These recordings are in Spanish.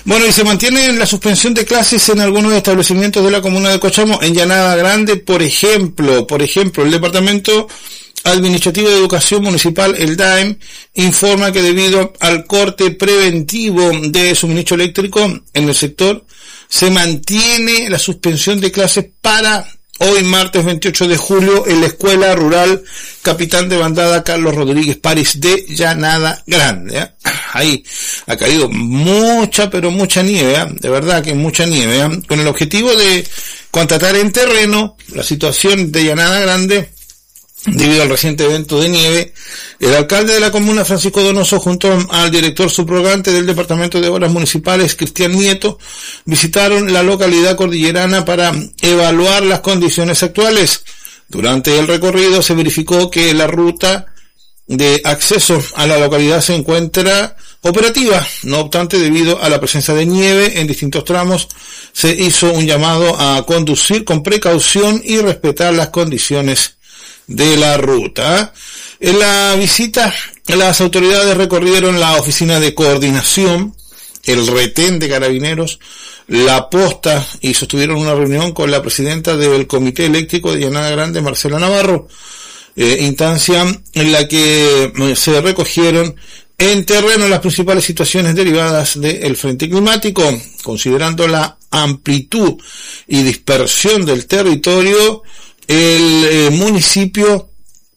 Bueno, y se mantiene la suspensión de clases en algunos establecimientos de la comuna de Cochamo. En Llanada Grande, por ejemplo, el Departamento Administrativo de Educación Municipal, el DAEM, informa que debido al corte preventivo de suministro eléctrico en el sector, se mantiene la suspensión de clases para hoy, martes 28 de julio, en la Escuela Rural Capitán de Bandada Carlos Rodríguez París de Llanada Grande. ¿Eh? Ahí ha caído mucha nieve, ¿eh? De verdad que mucha nieve, ¿eh? Con el objetivo de contratar en terreno la situación de Llanada Grande. Debido al reciente evento de nieve, el alcalde de la comuna, Francisco Donoso, junto al director subrogante del Departamento de Obras Municipales, Cristian Nieto, visitaron la localidad cordillerana para evaluar las condiciones actuales. Durante el recorrido se verificó que la ruta de acceso a la localidad se encuentra operativa. No obstante, debido a la presencia de nieve en distintos tramos, se hizo un llamado a conducir con precaución y respetar las condiciones de la ruta. En la visita, las autoridades recorrieron la oficina de coordinación, el retén de carabineros, la posta y sostuvieron una reunión con la presidenta del Comité Eléctrico de Llanada Grande, Marcela Navarro, instancia en la que se recogieron en terreno las principales situaciones derivadas del frente climático, considerando la amplitud y dispersión del territorio. El municipio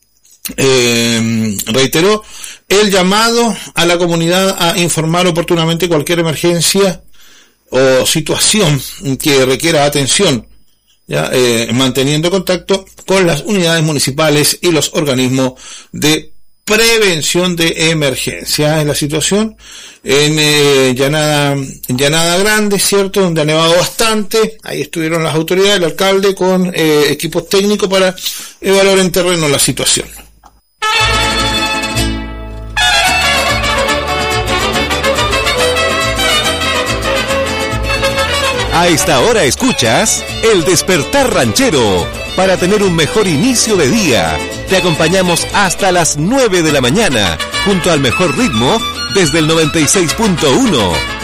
reiteró el llamado a la comunidad a informar oportunamente cualquier emergencia o situación que requiera atención, ya manteniendo contacto con las unidades municipales y los organismos de prevención de emergencia. En la situación en Llanada Grande, cierto, donde ha nevado bastante, ahí estuvieron las autoridades, el alcalde con equipos técnicos para evaluar en terreno la situación. A esta hora escuchas El Despertar Ranchero, para tener un mejor inicio de día. Te acompañamos hasta las 9 de la mañana, junto al mejor ritmo, desde el 96.1.